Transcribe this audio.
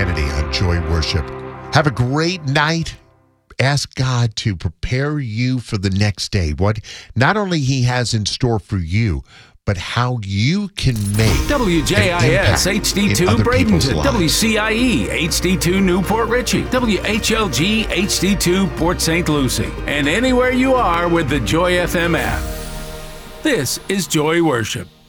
Kennedy on Joy Worship. Have a great night. Ask God to prepare you for the next day. What not only He has in store for you, but how you can make WJIS HD2 Bradenton, WCIE HD2 Newport Richey, WHLG HD2 Port St. Lucie, and anywhere you are with the Joy FM app. This is Joy Worship.